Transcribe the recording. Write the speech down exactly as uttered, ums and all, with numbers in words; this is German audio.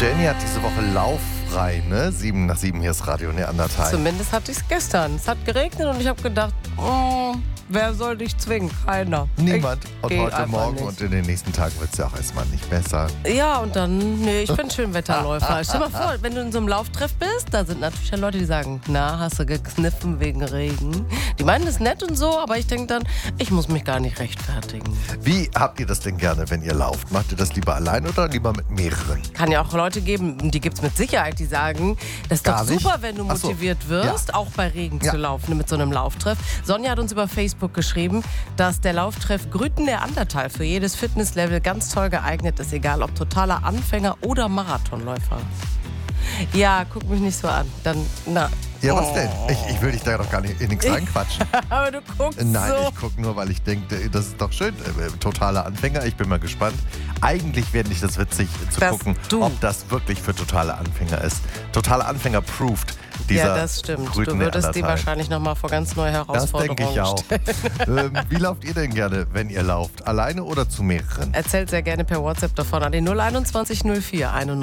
Jenny hat diese Woche lauffrei, ne? Sieben nach sieben, hier ist Radio Neandertal. Zumindest hatte ich es gestern. Es hat geregnet und ich habe gedacht, oh, wer soll dich zwingen? Keiner. Niemand. Ich und geh heute einfach Morgen nicht. und in den nächsten Tagen wird es ja auch erstmal nicht besser. Ja, und dann, nee, ich bin Schönwetterläufer. Stell dir mal vor, wenn du in so einem Lauftreff bist, da sind natürlich ja Leute, die sagen, na, hast du gekniffen wegen Regen? Die meinen das nett und so, aber ich denke dann, ich muss mich gar nicht rechtfertigen. Wie habt ihr das denn gerne, wenn ihr lauft? Macht ihr das lieber allein oder lieber mit mehreren? Kann ja auch Leute geben, die gibt es mit Sicherheit, die sagen, das ist Gar doch nicht? super, wenn du Ach so. motiviert wirst, Ja. auch bei Regen Ja. zu laufen mit so einem Lauftreff. Sonja hat uns über Facebook geschrieben, dass der Lauftreff Grüten Neandertal für jedes Fitnesslevel ganz toll geeignet ist, egal ob totaler Anfänger oder Marathonläufer. Ja, guck mich nicht so an. Dann, na. Ja, was denn? Ich, ich will dich da doch gar nicht in nichts reinquatschen. Aber du guckst Nein, so. ich gucke nur, weil ich denke, das ist doch schön. Äh, Totale Anfänger, ich bin mal gespannt. Eigentlich wäre nicht das witzig zu Das gucken, du. ob das wirklich für totale Anfänger ist. Totale Anfänger proved dieser Ja, das stimmt. Du Grüten würdest die Neandertal. wahrscheinlich nochmal vor ganz neue Das Herausforderungen denke ich auch. stellen. ähm, wie lauft ihr denn gerne, wenn ihr lauft? Alleine oder zu mehreren? Erzählt sehr gerne per WhatsApp davon an die null einundzwanzig null vier einundneunzig